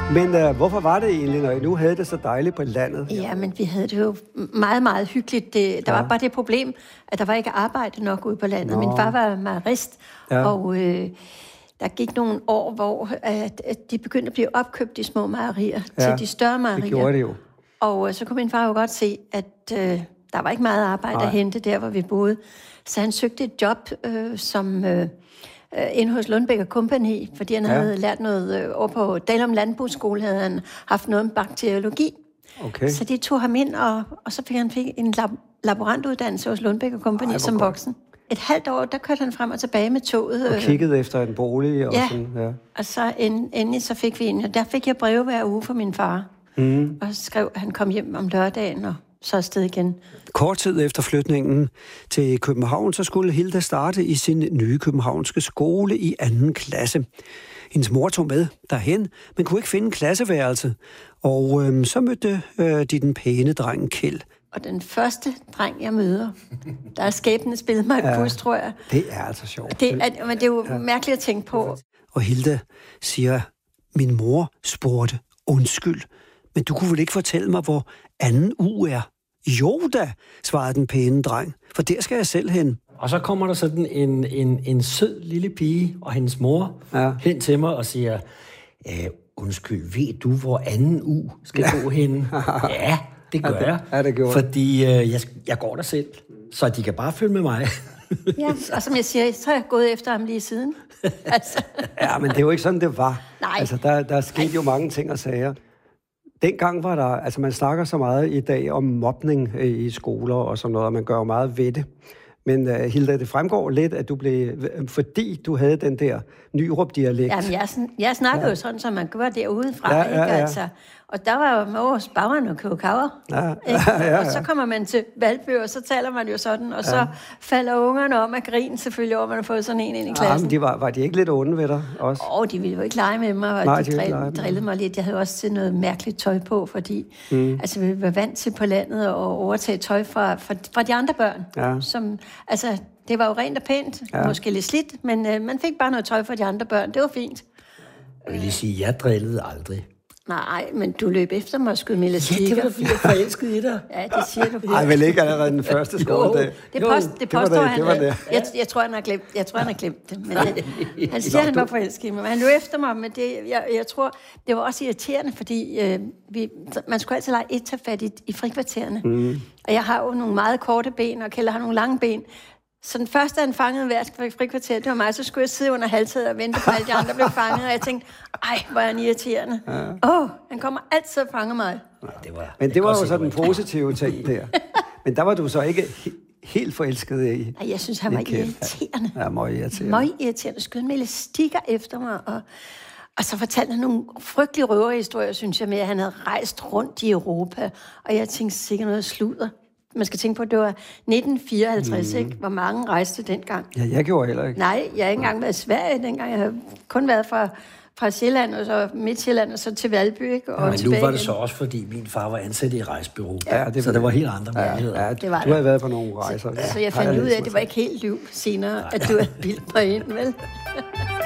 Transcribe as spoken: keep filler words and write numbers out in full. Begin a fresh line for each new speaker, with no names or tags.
Men uh, hvorfor var det egentlig, når I nu havde det så dejligt på landet?
Ja, men vi havde det jo meget, meget hyggeligt. Det, der ja. var bare det problem, at der var ikke arbejde nok ude på landet. Nå. Min far var mejerist, ja. og øh, der gik nogle år, hvor at, at de begyndte at blive opkøbt, de små mejerier, ja. til de større mejerier.
Det gjorde det jo.
Og øh, så kunne min far jo godt se, at øh, der var ikke meget arbejde Nej. at hente der, hvor vi boede. Så han søgte et job øh, som... Øh, inde hos Lundbæk og Company, fordi han ja. havde lært noget øh, over på Dalum Landbrugsskole, havde han haft noget om bakteriologi. Okay. Så de tog ham ind, og, og så fik han fik en lab- laborantuddannelse hos Lundbæk og Company Ej, som godt. voksen. Et halvt år, der kørte han frem og tilbage med toget.
Og kiggede efter en bolig og
ja.
sådan. Ja,
og så end, endelig så fik vi en, og der fik jeg breve hver uge fra min far. Mm. Og skrev, at han kom hjem om lørdagen, og så afsted igen.
Kort tid efter flytningen til København, så skulle Hilda starte i sin nye københavnske skole i anden klasse. Hendes mor tog med derhen, men kunne ikke finde en klasseværelse. Og øhm, så mødte øh, de den pæne dreng Kjeld.
Og den første dreng, jeg møder, der er skæbnen spillet mig ja, i bus, tror jeg.
Det er altså sjovt.
Det er, men det er jo ja. mærkeligt at tænke på.
Og Hilda siger, min mor spurgte, undskyld, men du kunne vel ikke fortælle mig, hvor anden uge er? Jo da, svarede den pæne dreng, for der skal jeg selv hen.
Og så kommer der sådan en, en, en sød lille pige og hendes mor ja. hen til mig og siger, undskyld, ved du, hvor anden uge skal ja. gå hen? Ja, det gør jeg,
ja, det gjorde.
fordi øh, jeg, jeg går der selv, så de kan bare følge med mig.
Ja, og som jeg siger, så er jeg gået efter ham lige siden. Altså.
Ja, men det er jo ikke sådan, det var.
Nej.
Altså, der, der skete jo mange ting og sager. Dengang var der, altså man snakker så meget i dag om mobning i skoler og sådan noget, og man gør jo meget ved det. Men uh, Hilda, det fremgår lidt, at du blev, fordi du havde den der Nyrup-dialekt.
Jamen, jeg, jeg snakkede ja. jo sådan, som man gør derudefra,
ja,
ikke?
Ja, ja.
Altså, og der var jo vores bageren og købkaver.
Ja, ja, ja, ja.
Og så kommer man til Valby, og så taler man jo sådan, og ja. så falder ungerne om at grine selvfølgelig over, at man har fået sådan en ind i klassen.
Ja, men de var, var de ikke lidt onde ved dig også?
Åh, oh, de ville jo ikke lege med mig, og
Nej,
de,
de
drill, drillede mig lidt. Jeg havde også til noget mærkeligt tøj på, fordi mm. altså, vi var vant til på landet at overtage tøj fra, fra, fra de andre børn. Ja. Som, altså, det var jo rent og pænt, ja. måske lidt slidt, men øh, man fik bare noget tøj fra de andre børn. Det var fint.
Jeg vil lige sige, jeg drillede aldrig.
Nej, men du løb efter mig og skød med elastikker.
Ja, det var fordi, jeg forelskede i dig.
Ja, det siger du.
Nej, vel ikke allerede den første skoledag.
Det, post, det påstår
det,
han.
Det var det.
Jeg, jeg, tror, han har glemt, jeg tror, han har glemt det. Men det, han siger, han var forelsket i mig. Men han løb efter mig, men det, jeg, jeg tror, det var også irriterende, fordi øh, vi, man skulle altid lege et tage fat i, i frikvartererne. Mm. Og jeg har jo nogle meget korte ben, og Kjeld har nogle lange ben. Så den første, han fangede hver frikvarter, det var mig. Så skulle jeg sidde under halvtaget og vente på, at alle de andre blev fanget. Og jeg tænkte, ej, hvor er han irriterende. Åh, ja. oh, han kommer altid og fanger mig.
Ja, det var, Men det var jo så den positive ting der. Men der var du så ikke he- helt forelsket i.
Ej, jeg synes, han var irriterende.
Ja, meget irriterende.
Meget irriterende. Skød med elastikker efter mig. Og, og så fortalte han nogle frygtelige røverhistorier, synes jeg, med, at han havde rejst rundt i Europa. Og jeg tænkte sikkert noget sludder. Man skal tænke på, at det var nitten fireoghalvtreds, mm. ikke? Hvor mange rejste dengang.
Ja, jeg gjorde heller ikke.
Nej, jeg har ikke engang været i Sverige dengang. Jeg har kun været fra, fra Sjælland, og så Midtjylland, og så til Valby, ikke? Og
ja, men nu var det så også, fordi min far var ansat i rejsebureau. Ja, det så det var helt andre
ja,
muligheder.
Ja, det var du havde været på nogle rejser.
Så, så jeg fandt ud af, at det var ikke helt liv senere, at du havde bildt mig ind, vel?